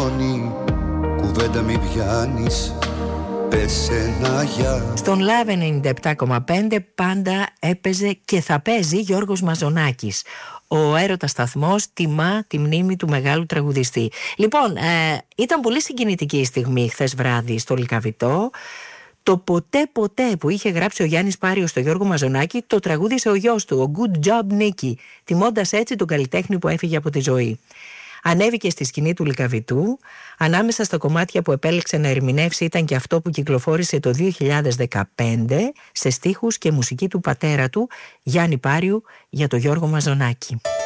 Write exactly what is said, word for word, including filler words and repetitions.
χιόνι, κουβέντα μη πιάνεις, πες ένα γεια. Στον Live ενενήντα επτά κόμμα πέντε πάντα έπαιζε και θα παίζει Γιώργος Μαζονάκης. Ο έρωτας σταθμός τιμά τη μνήμη του μεγάλου τραγουδιστή. Λοιπόν, ε, ήταν πολύ συγκινητική η στιγμή χθες βράδυ στο Λυκαβητό. Το ποτέ ποτέ που είχε γράψει ο Γιάννης Πάριος στο Γιώργο Μαζονάκη το τραγούδισε ο γιος του, ο Good Job Nicky, τιμώντας έτσι τον καλλιτέχνη που έφυγε από τη ζωή. Ανέβηκε στη σκηνή του Λυκαβητού. Ανάμεσα στα κομμάτια που επέλεξε να ερμηνεύσει ήταν και αυτό που κυκλοφόρησε το δύο χιλιάδες δεκαπέντε σε στίχους και μουσική του πατέρα του, Γιάννη Πάριου, για τον Γιώργο Μαζονάκη.